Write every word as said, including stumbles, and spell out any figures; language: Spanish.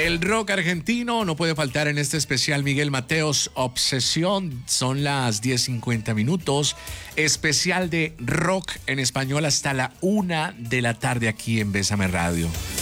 El rock argentino no puede faltar en este especial. Miguel Mateos, Obsesión. Son las diez cincuenta minutos. Especial de rock en español hasta la una de la tarde aquí en Bésame Radio.